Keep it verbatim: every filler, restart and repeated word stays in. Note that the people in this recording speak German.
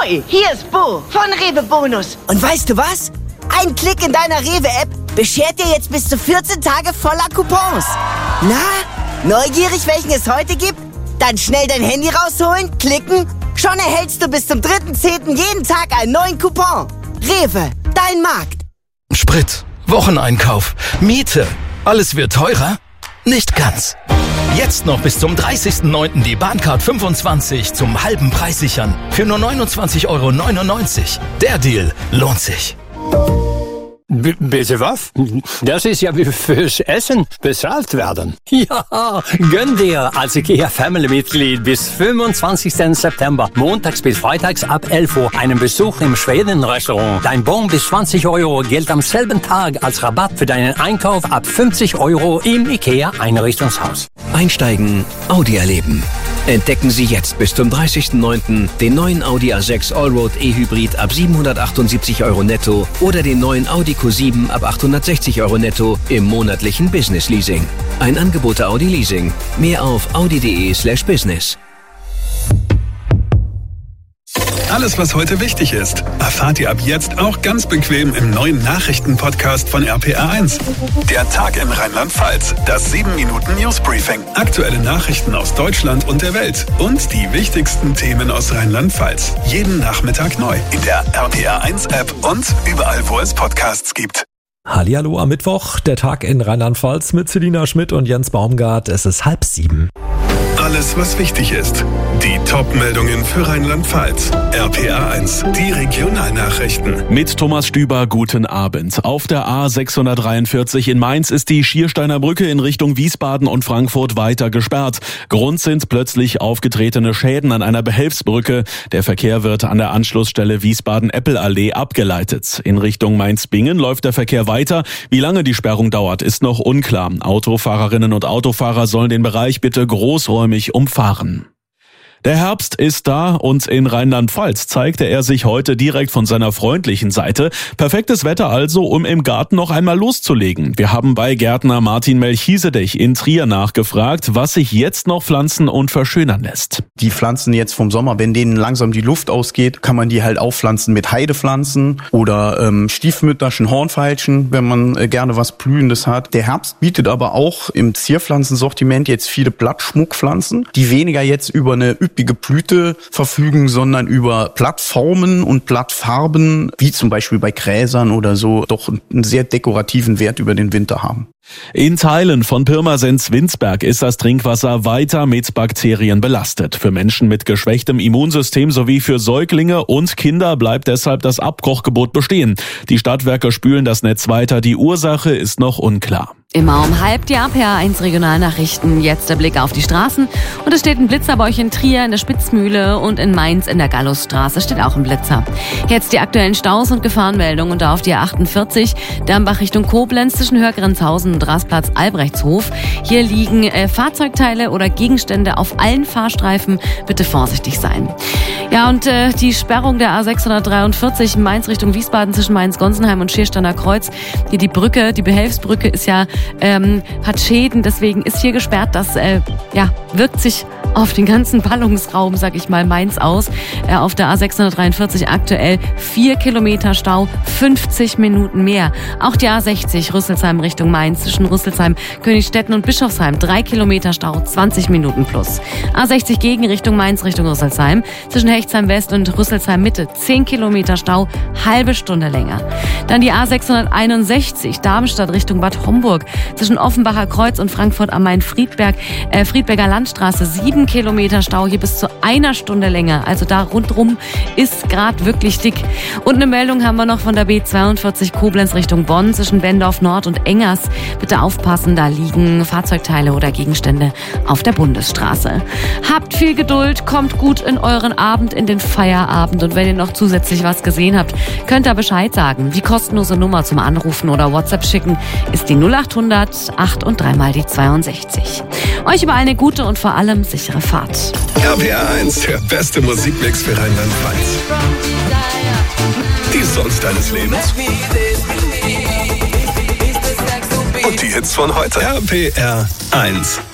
Hoi, hier ist Bo von Rewe Bonus. Und weißt du was? Ein Klick in deiner Rewe-App beschert dir jetzt bis zu vierzehn Tage voller Coupons. Na, neugierig, welchen es heute gibt? Dann schnell dein Handy rausholen, klicken. Schon erhältst du bis zum dritten zehnten jeden Tag einen neuen Coupon. Rewe, dein Markt. Sprit, Wocheneinkauf, Miete. Alles wird teurer? Nicht ganz. Jetzt noch bis zum dreißigsten neunten die Bahncard fünfundzwanzig zum halben Preis sichern. Für nur neunundzwanzig Euro neunundneunzig. Der Deal lohnt sich. B- bitte was? Das ist ja wie fürs Essen bezahlt werden. Ja, gönn dir als IKEA Family-Mitglied bis fünfundzwanzigsten September, montags bis freitags ab elf Uhr, einen Besuch im Schweden-Restaurant. Dein Bon bis zwanzig Euro gilt am selben Tag als Rabatt für deinen Einkauf ab fünfzig Euro im IKEA-Einrichtungshaus. Einsteigen, Audi erleben. Entdecken Sie jetzt bis zum dreißigsten neunten den neuen Audi A sechs Allroad E-Hybrid ab siebenhundertachtundsiebzig Euro netto oder den neuen Audi Q sieben ab achthundertsechzig Euro netto im monatlichen Business Leasing. Ein Angebot der Audi Leasing. Mehr auf audi.de slash business. Alles, was heute wichtig ist, erfahrt ihr ab jetzt auch ganz bequem im neuen Nachrichtenpodcast von R P R eins. Der Tag in Rheinland-Pfalz, das sieben Minuten Newsbriefing. Aktuelle Nachrichten aus Deutschland und der Welt und die wichtigsten Themen aus Rheinland-Pfalz. Jeden Nachmittag neu in der R P R eins App und überall, wo es Podcasts gibt. Hallihallo am Mittwoch, der Tag in Rheinland-Pfalz mit Selina Schmidt und Jens Baumgart. Es ist halb sieben. Alles, was wichtig ist. Die Top-Meldungen für Rheinland-Pfalz. R P R eins, die Regionalnachrichten. Mit Thomas Stüber, guten Abend. Auf der A sechshundertdreiundvierzig in Mainz ist die Schiersteiner Brücke in Richtung Wiesbaden und Frankfurt weiter gesperrt. Grund sind plötzlich aufgetretene Schäden an einer Behelfsbrücke. Der Verkehr wird an der Anschlussstelle Wiesbaden-Eppelallee abgeleitet. In Richtung Mainz-Bingen läuft der Verkehr weiter. Wie lange die Sperrung dauert, ist noch unklar. Autofahrerinnen und Autofahrer sollen den Bereich bitte großräumig umfahren. Der Herbst ist da und in Rheinland-Pfalz zeigte er sich heute direkt von seiner freundlichen Seite. Perfektes Wetter also, um im Garten noch einmal loszulegen. Wir haben bei Gärtner Martin Melchisedech in Trier nachgefragt, was sich jetzt noch pflanzen und verschönern lässt. Die Pflanzen jetzt vom Sommer, wenn denen langsam die Luft ausgeht, kann man die halt aufpflanzen mit Heidepflanzen oder ähm, Stiefmütterchen Hornfeilchen, wenn man äh, gerne was Blühendes hat. Der Herbst bietet aber auch im Zierpflanzensortiment jetzt viele Blattschmuckpflanzen, die weniger jetzt über eine üppige Blüte verfügen, sondern über Blattformen und Blattfarben, wie zum Beispiel bei Gräsern oder so, doch einen sehr dekorativen Wert über den Winter haben. In Teilen von Pirmasens-Winsberg ist das Trinkwasser weiter mit Bakterien belastet. Für Menschen mit geschwächtem Immunsystem sowie für Säuglinge und Kinder bleibt deshalb das Abkochgebot bestehen. Die Stadtwerke spülen das Netz weiter. Die Ursache ist noch unklar. Immer um halb die R P R eins Regionalnachrichten. Jetzt der Blick auf die Straßen. Und es steht ein Blitzer bei euch in Trier, in der Spitzmühle und in Mainz in der Gallusstraße steht auch ein Blitzer. Jetzt die aktuellen Staus und Gefahrenmeldungen. Und da auf die A achtundvierzig, Dambach Richtung Koblenz zwischen Hörgrenzhausen und Rasplatz Albrechtshof. Hier liegen äh, Fahrzeugteile oder Gegenstände auf allen Fahrstreifen. Bitte vorsichtig sein. Ja, und äh, die Sperrung der A sechshundertdreiundvierzig Mainz Richtung Wiesbaden zwischen Mainz-Gonsenheim und Schiersteiner Kreuz. Hier die Brücke, die Behelfsbrücke ist ja Ähm, hat Schäden, deswegen ist hier gesperrt. Das äh, ja, wirkt sich auf den ganzen Ballungsraum, sag ich mal, Mainz aus. Äh, auf der A sechshundertdreiundvierzig aktuell vier Kilometer Stau, fünfzig Minuten mehr. Auch die A sechzig Rüsselsheim Richtung Mainz zwischen Rüsselsheim, Königstetten und Bischofsheim, drei Kilometer Stau, zwanzig Minuten plus. A sechzig gegen Richtung Mainz Richtung Rüsselsheim, zwischen Hechtsheim West und Rüsselsheim Mitte, zehn Kilometer Stau, halbe Stunde länger. Dann die A sechshunderteinundsechzig Darmstadt Richtung Bad Homburg, zwischen Offenbacher Kreuz und Frankfurt am Main-Friedberg, äh, Friedberger Landstraße, sieben Kilometer Stau, hier bis zu einer Stunde länger. Also da rundrum ist gerade wirklich dick. Und eine Meldung haben wir noch von der B zweiundvierzig Koblenz Richtung Bonn, zwischen Bendorf Nord und Engers. Bitte aufpassen, da liegen Fahrzeugteile oder Gegenstände auf der Bundesstraße. Habt viel Geduld, kommt gut in euren Abend, in den Feierabend. Und wenn ihr noch zusätzlich was gesehen habt, könnt ihr Bescheid sagen. Die kostenlose Nummer zum Anrufen oder WhatsApp schicken ist die null achthundert acht und dreimal die zweiundsechzig. Euch über eine gute und vor allem sichere Fahrt. R P R eins, der beste Musikmix für Rheinland-Pfalz. Die Songs deines Lebens. Und die Hits von heute. R P R eins.